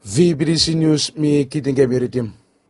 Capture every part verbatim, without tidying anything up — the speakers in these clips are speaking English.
V B D C News mi kitinge biritim.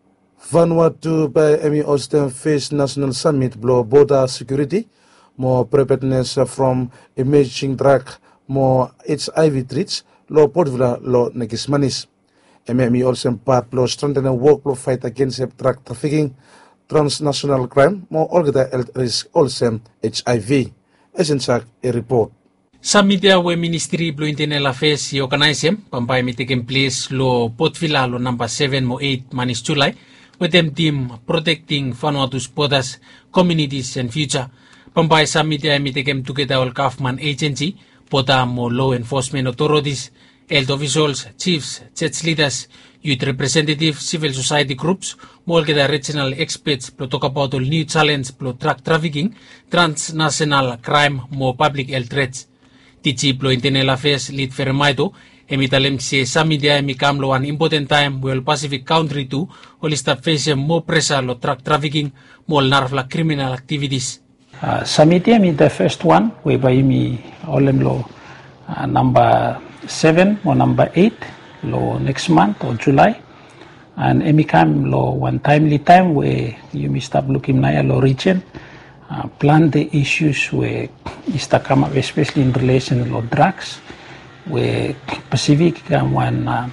Vanuatu by Emi Austin Face National Summit blow border security, more preparedness from emerging drug, more H I V treats, low portvilla low negismanis. Emi also part low strengthening work low fight against drug trafficking, transnational crime, more organized health risk also H I V. Esensak a report. Samidia we ministry blo internal affairs organizem pampai mitikem place lo potvila lo number seven mo eight manis July with them team protecting Vanuatu's borders, communities and future. Pampai Samidia mitikem together all government agency, pota mo law enforcement authorities, health officials, chiefs, church leaders, youth representatives, civil society groups, more get regional experts to talk about all new challenge pro drug trafficking, transnational crime, more public health threats. Tichi plo internal affairs lead fermaito emitalem se Samidia emikam lo an important time well Pacific country too all start facing more pressure lo drug trafficking more narfla criminal activities. Uh, Samidia mi the first one whereby mi olem lo uh, number seven or number eight lo next month or July and emikam lo one timely time where you may start looking naya lo region. Uh, plan the issues where is to come up, especially in relation to drugs, where Pacific and one uh,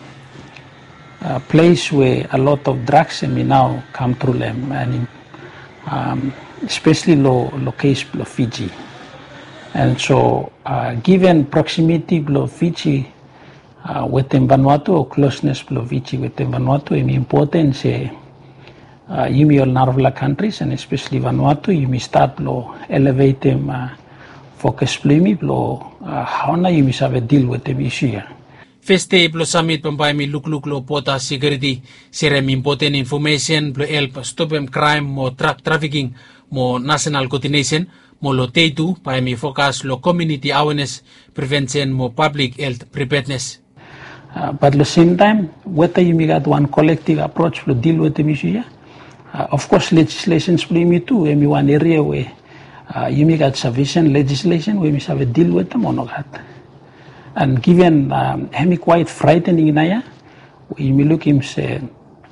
uh, place where a lot of drugs may now come through them, and in, um, especially low, low case of Fiji. And so, uh, given proximity of Fiji uh, within Vanuatu or closeness of Fiji within Vanuatu, it's important say. Uh, you may all Narvla countries and especially Vanuatu, you may start to elevate them uh, focus plimi blo uh, how na you may have a deal with them issue. First day blo summit pampai mi look look lo pota security serem important information blo help stop em crime mo drug trafficking mo national coordination mo lo teitu pa mi focus lo community awareness prevention mo public health preparedness. Uh, but at the same time, whether you may got one collective approach to deal with them issue. Uh, of course, legislation is me too. We one area where uh, you may get sufficient legislation, we must have a deal with them or not. And given um, him quite frightening in aya, we may look him say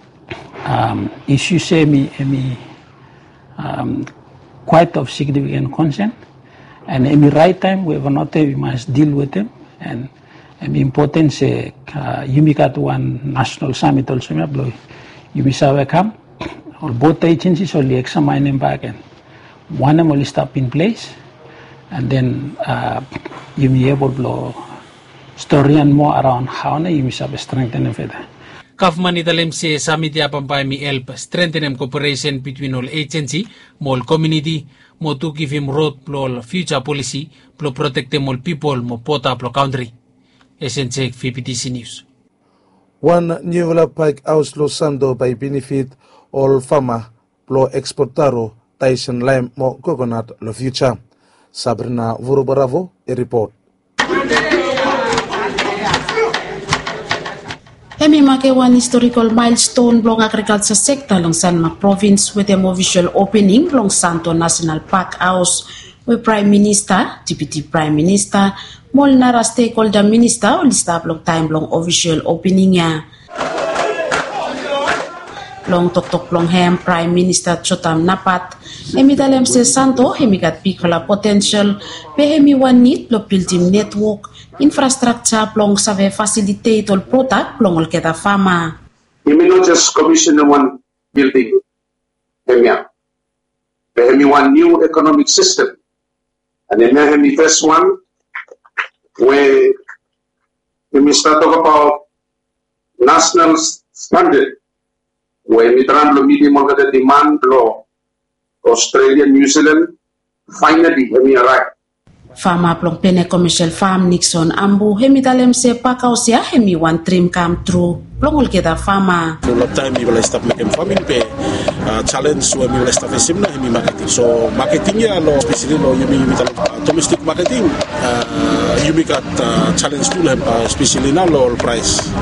um, issue say me me um, quite of significant concern, and in the right time we have not we must deal with them and. And important say uh, you may got one national summit also you may have come. Or both agencies only examine them back and one will stop in place and then uh, you may be able to story and more around how you may have strengthen further. Government italem se Samidia pampai mi help strengthen cooperation between all agency, all community, mo to give him road plo future policy, plo protect them all people, mo pota plo country. S N C V B D C News. One new pike house lo sando by benefit all farmer plo exportaro Tyson lime mo coconut lo future. Sabrina Vurubaravo a report. Hemi make one historical milestone long agriculture sector long Sanma province with an official opening long Santo National Park House with Prime Minister, Deputy Prime Minister, Molnara stakeholder minister will start long time long official opening ya. Long tok tok long hem Prime Minister Chotam Napat emidalem se santo hemigat big la potential pe hemi one need lo building network infrastructure plong save facilitate all product plong ol keta fama. You may not just commission one building hemia. Pe hemi one new economic system. And then hemi first one where we start talk about national standard. When we try to meet the demand law, Australia, New Zealand, finally when we arrive. Farmer plong pene commercial farm Nixon ambu hemi talem se pakausia hemi one dream come true. Plong ul kita farmer. For a lot time we will start making farming pe challenge when we will start facing na hemi marketing. So marketing ya lo especially lo hemi domestic marketing. You make that challenge too, especially now low price.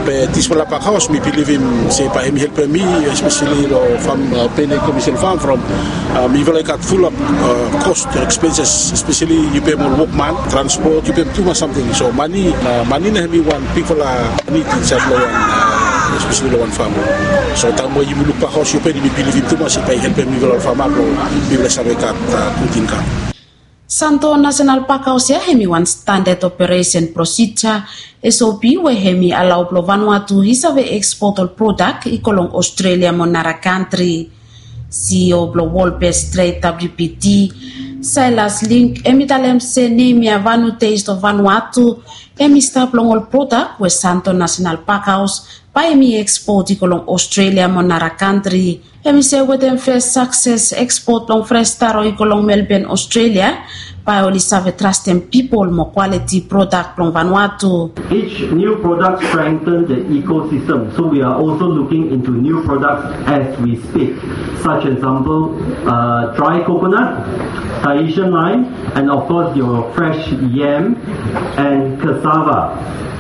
Pe Tismala Park House, me believe him say pa him help me, especially uh, from uh, Penny Commission Farm from uh, me like at full up uh, cost expenses, especially you pay more workman, transport, you pay too much something. So money, uh, money na me one people uh, need inside the one, uh, especially the one farm. So time when you look Park House, you pay me believe him too much. If I help me with our farm, we will survey kat Putin ka. Santo National Park House ya hemi one standard operation procedure S O P we hemi allow plo Vanuatu hisave export all product ikolong Australia monara country. C E O plo Wolpe Strait W P T Silas Link emitalem se nemia Vanu Taste of Vanuatu emi stap long all product we Santo National Park House pa emi export ikolong Australia monara country. Emi se with them first success export long fresh staro ikolong Melbourne Australia pa oli save trust them people more quality product from Vanuatu. Each new product strengthens the ecosystem, so we are also looking into new products as we speak, such as example uh, dry coconut, Tahitian lime, and of course your fresh yam and cassava.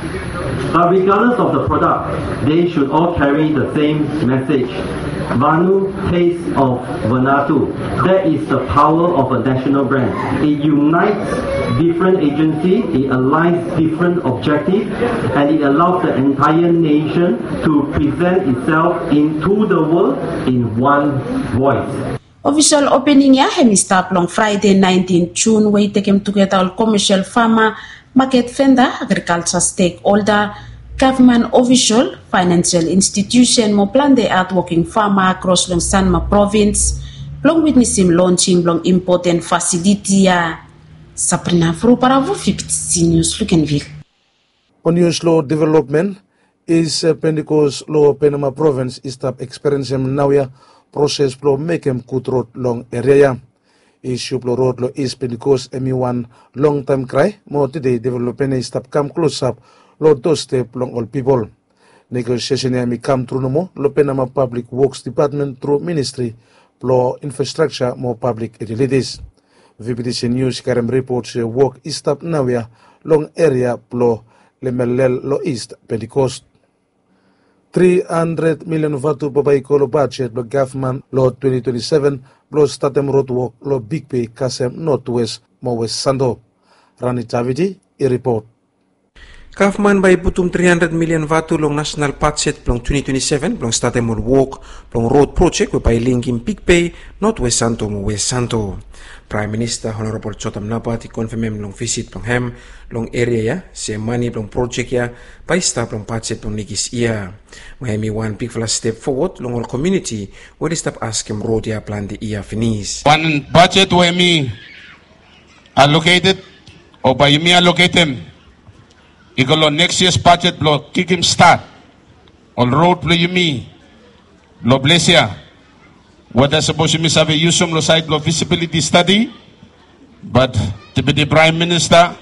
But regardless of the product, they should all carry the same message. Vanu Taste of Vanuatu. That is the power of a national brand. It unites different agencies, it aligns different objectives, and it allows the entire nation to present itself into the world in one voice. Official opening ya hemi start long Friday nineteenth June we take him together all commercial farmer, market vendor, agriculture stakeholder, government official, financial institution mo plan the art working farmer across long Sanma province, long witness him launching long important facility ya. Sabrina Fru para V F P T C News Lukenville. On news law development is uh, Pentecost law Panama province is stop experiencing now ya process flow make him good road long area. Issue flow road law is Pentecost emi one long time cry more today development is stop come close up law doorstep long all people. Negotiation emi come through no more lo Panama Public Works Department through Ministry law infrastructure more public utilities. V P T C News Karem reports uh, work is stop now ya long area plo lemelel lo east Pentecost. three hundred million vatu babay ko lo budget lo government lo twenty twenty-seven lo statem road work lo big pay kasem northwest mo west Sando. Rani Chaviti i-report. Government by putum three hundred million vatu long national budget long twenty twenty-seven long statem work long road project by linking big pay northwest Santo mo west Santo. Prime Minister Honorable Chotam Napati confirm long visit long hem long area ya se money long project ya by staff long budget long nigis iya. Mahemi one big flash step forward long all community where stop ask him road ya plan the iya finish. One budget where me allocated or by me allocate him. Ikolo next year's budget lo kick him start. All road lo yumi lo bless ya. What I suppose you have a use of site of visibility study, but Deputy Prime Minister,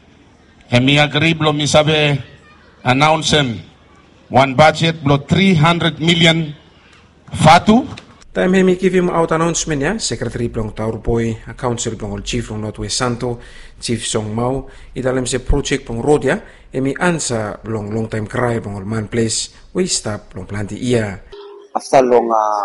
Hemi agree blo misabe announce one budget blo three hundred million fatu. Time Hemi give him out announcement ya, Secretary Plong Taurboy, Council Plong Chief Plong Northwest Santo, Chief Song Mau, idalam se project Plong Road ya, Hemi answer long long time cry Plong Man Place, we stop Plong Planti iya. After long uh,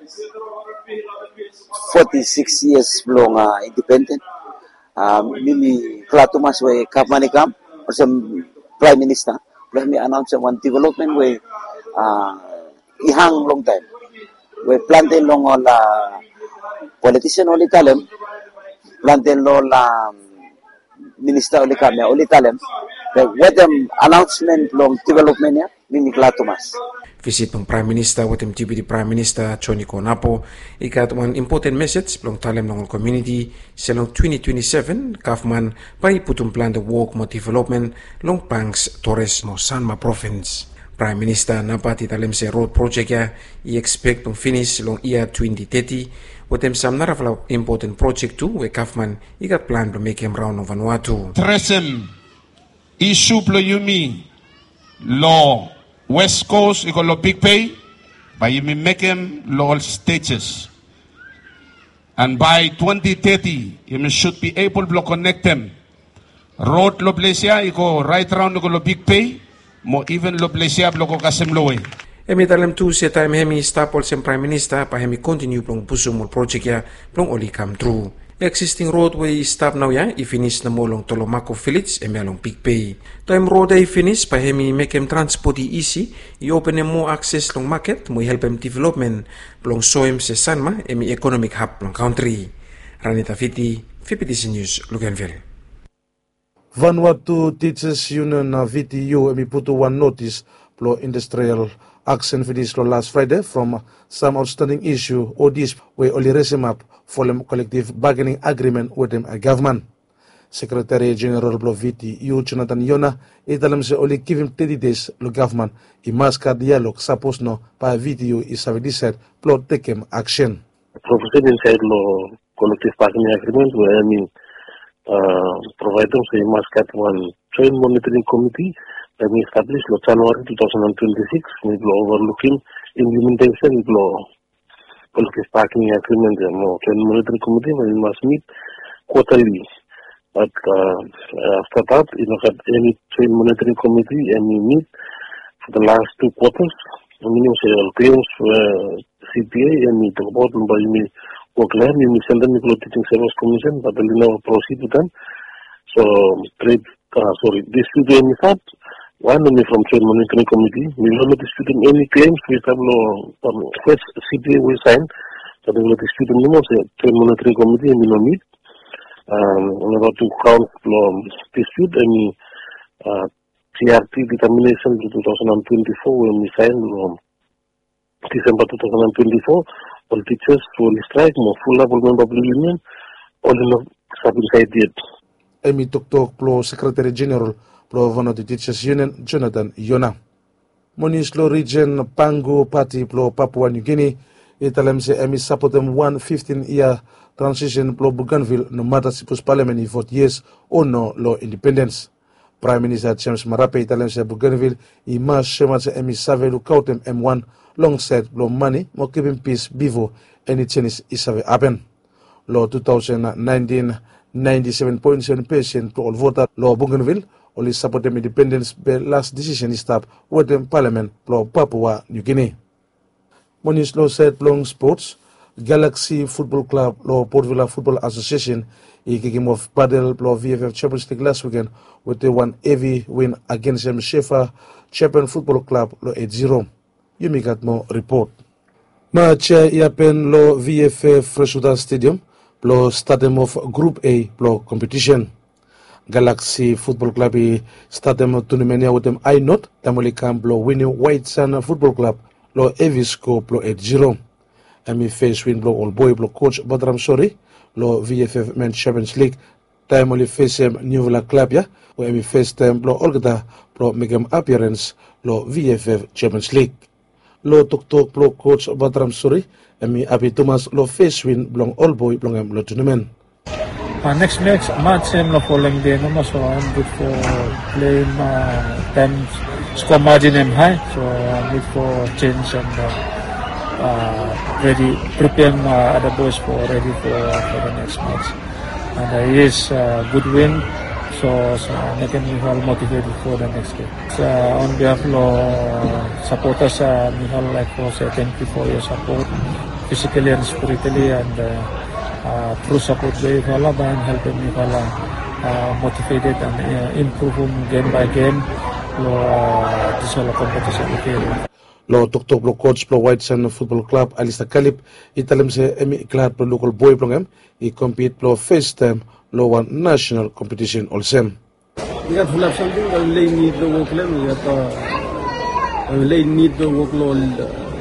forty-six years long uh, independent, um, mimi klatumas we kapmanikam, or some Prime Minister, let me announce one development we uh, ihang long time. We planted long all uh, politician only talem, planted all uh, minister only kami only talem. The what them announcement long development ya, mimi klatumas. Visit ng Prime Minister with him Deputy Prime Minister Choni Konapo, ikat one important message long talem ng community sa long twenty twenty-seven government pa iputum plan the work mo development long Pangs Torres mo Sanma province. Prime Minister napati talem sa road project ya i-expect to finish long year twenty thirty with him some narafla important project too where government ikat plan to make him round of Vanuatu. Tresem issue plo yumi law West Coast, you lo big pay, by you make them all stages. And by twenty thirty, you should be able to connect them. Road lo Blesia, you go right around you lo big pay, mo even lo blesiab lo ko kasemloe. Emi talem tu si time hemi stapol sem Prime Minister pa hemi continue plong pusumul project ya plong oli come true. Existing roadway stop now ya i-finish na mo long Tolomako Village emi along Pigpay. Time road ay finish pa hemi make em transport easy i-open em mo access long market mo help em development plong soem se Sanma emi economic hub plong country. Ranita Fiti, V P T C News, Luganville. Vanuatu Teachers Union na V T U emi putu one notice plo industrial action for this last Friday from some outstanding issue or this way only resume up for them collective bargaining agreement with them a government. Secretary General Blo V T U Jonathan Yona italam se only give him thirty days lo government i maska dialogue suppose no pa V T U is have decided plot take him action. Proposed inside lo collective bargaining agreement where I mean uh, provide them say maska one joint monitoring committee that we established lo January twenty twenty-six with lo overlooking implementation with lo collective bargaining agreement and lo joint monitoring committee where we must meet quarterly. But uh, after that, you know, had any joint monitoring committee and we meet for the last two quarters. I mean, you say claims uh, C P A and we talk about them by me work land, we send them to the Teaching Service Commission, but they never proceed with them. So trade, uh, sorry, dispute any thought. One only from joint monitoring committee. We will not dispute any claims. We have no um, first C P A will sign, but we will dispute no more. Joint monitoring committee and we will meet. Um, in order to count um, dispute any uh, T R T determination to twenty twenty-four when we signed um, December twenty twenty-four, all teachers will strike more full level member of the union, all in the sub-inside yet. Emi Tok Plo Secretary General Plo one of the Teachers Union Jonathan Yona. Monislo Region Pangu Party Plo Papua New Guinea italam se emi support them one fifteen year transition plo Bougainville no matter si pos parliament i vote yes or no lo independence. Prime Minister James Marape italam se Bougainville i mas shema se emi save lu kautem M one alongside plo money mo keeping peace bivo any changes isave happen. Lo twenty nineteen ninety-seven point seven percent plo all voter lo Bougainville only support them independence be last decision is stop with them parliament plo Papua New Guinea. Monis lo said long sports Galaxy Football Club lo Port Vila Football Association i kicking off paddle lo V F F Champions League last weekend with the one heavy win against them Shefa Champion Football Club lo eight zero. You make that more report. Match yapen lo V F F Freshwater Stadium lo startem of Group A lo competition. Galaxy Football Club i startem tournament with them I not tamoli camp lo winning White Sun Football Club lo Evisco lo eight zero. Emi face win blow all boy blow coach Badram Sori lo V F F Men's Champions League time only face him New Villa Club ya where emi face time blow Olgata blow make him appearance lo V F F Champions League lo tok tok blow coach Badram Sori emi Abi Thomas lo face win blow all boy blow him lo tournament. Uh, next match match him lo following day no so I'm good for playing uh, time score margin him high so I'm good for change and uh, Uh, ready, prepare uh, other boys for ready for, for the next match. And uh, yes, uh, good win, so, so making me all motivated for the next game. So, uh, on behalf of uh, supporters, uh, Mihal like for say thank you for your support, physically and spiritually, and uh, uh, through support way for Allah and helping me all uh, motivated and uh, improve game by game. Uh, this whole competition okay. Lo tok-tok lo coach plo White Sun Football Club Alista Kalip italam se emi iklat plo local boy plongem i compete plo first time lo one national competition also. Ikat hulap something lay need the work lem ikat lay need the work lo